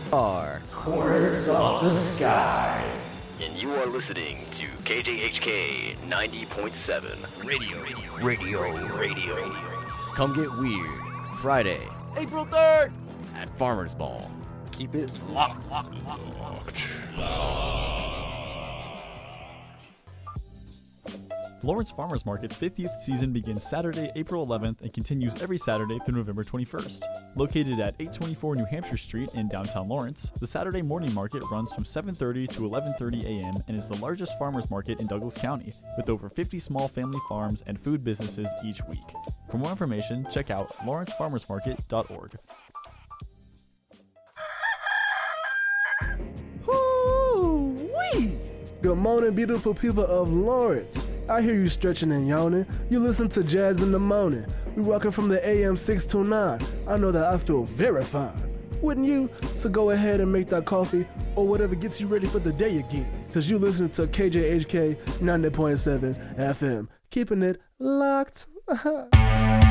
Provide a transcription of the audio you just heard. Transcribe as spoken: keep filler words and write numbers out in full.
are Corners of the Sky. And you are listening to K J H K ninety point seven. Radio. Radio. Radio. Radio. Come Get Weird, Friday, April third, at Farmers Ball. Keep it locked. locked, locked, locked. Lawrence Farmers Market's fiftieth season begins Saturday, April eleventh and continues every Saturday through November twenty-first. Located at eight twenty-four New Hampshire Street in downtown Lawrence, the Saturday morning market runs from seven thirty to eleven thirty a.m. and is the largest farmers market in Douglas County, with over fifty small family farms and food businesses each week. For more information, check out lawrence farmers market dot org. Woo-wee! Good morning, beautiful people of Lawrence. I hear you stretching and yawning. You listen to Jazz in the Morning. We rocking from the A M six to nine. I know that I feel very fine. Wouldn't you? So go ahead and make that coffee or whatever gets you ready for the day again. Cause you listen to K J H K ninety point seven F M. Keeping it locked.